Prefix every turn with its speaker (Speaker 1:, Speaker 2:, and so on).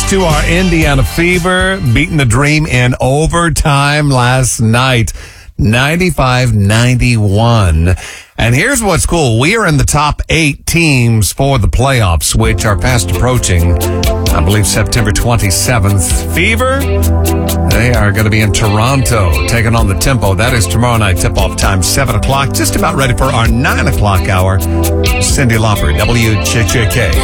Speaker 1: to our Indiana Fever, beating the Dream in overtime last night, 95-91. And here's what's cool. We are in the top 8 teams for the playoffs, which are fast approaching, I believe, September 27th. Fever, they are going to be in Toronto, taking on the Tempo. That is tomorrow night, tip-off time, 7 o'clock. Just about ready for our 9 o'clock hour. Cyndi Lauper, WJJK.